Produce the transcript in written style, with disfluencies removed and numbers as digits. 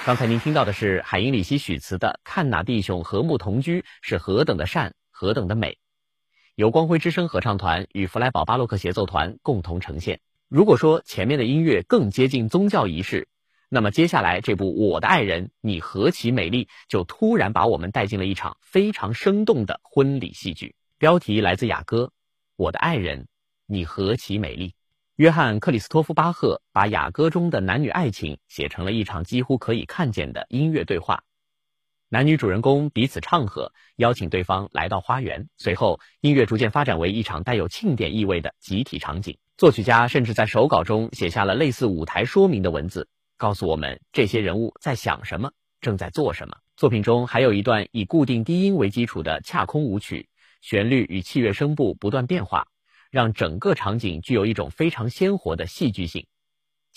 刚才您听到的是海因里希·许茨的《看哪弟兄和睦同居是何等的善，何等的美》，由光辉之声合唱团与弗莱堡巴洛克协奏团共同呈现。如果说前面的音乐更接近宗教仪式，那么接下来这部《我的爱人，你何其美丽》就突然把我们带进了一场非常生动的婚礼戏剧。标题来自雅歌，我的爱人，你何其美丽。约翰·克里斯托夫·巴赫把雅歌中的男女爱情写成了一场几乎可以看见的音乐对话。男女主人公彼此唱和，邀请对方来到花园，随后音乐逐渐发展为一场带有庆典意味的集体场景。作曲家甚至在手稿中写下了类似舞台说明的文字，告诉我们这些人物在想什么，正在做什么。作品中还有一段以固定低音为基础的恰空舞曲，旋律与器乐声部不断变化，让整个场景具有一种非常鲜活的戏剧性。